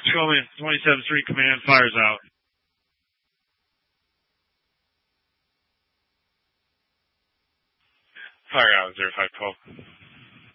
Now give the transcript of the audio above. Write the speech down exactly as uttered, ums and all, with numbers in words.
Coming, twenty-seven Street Command fires out. Fire out, zero five twelve.